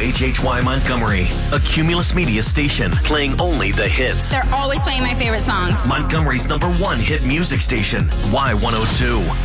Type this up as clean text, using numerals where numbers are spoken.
WHHY Montgomery, a Cumulus Media station playing only the hits. They're always playing my favorite songs. Montgomery's #1 hit music station, Y102.